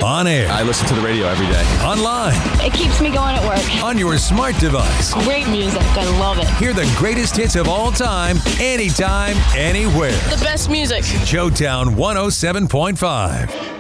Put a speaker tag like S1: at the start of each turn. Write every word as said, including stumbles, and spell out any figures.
S1: On air.
S2: I listen to the radio every day.
S1: Online.
S3: It keeps me going at work.
S1: On your smart device.
S3: Great music. I love it.
S1: Hear the greatest hits of all time, anytime, anywhere.
S4: The best music.
S1: Joetown one oh seven point five.